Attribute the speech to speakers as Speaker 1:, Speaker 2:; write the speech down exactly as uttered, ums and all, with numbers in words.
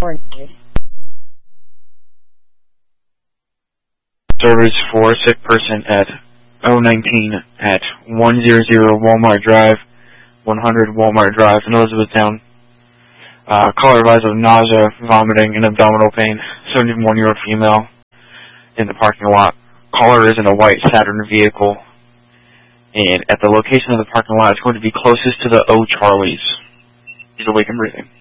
Speaker 1: Service for sick person at oh nineteen at one hundred Walmart Drive, one hundred Walmart Drive in Elizabethtown. Uh, caller advised of nausea, vomiting, and abdominal pain. seventy-one-year-old female in the parking lot. Caller is in a white Saturn vehicle, and at the location of the parking lot, it's going to be closest to the O Charlie's. He's awake and breathing.